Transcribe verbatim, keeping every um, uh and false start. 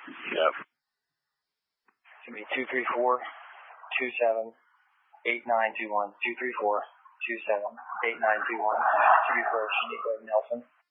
Yep. It's going to be two three four, two seven, eight nine two one. two three four, two seven, eight nine two one. To be first, Nico Nelson.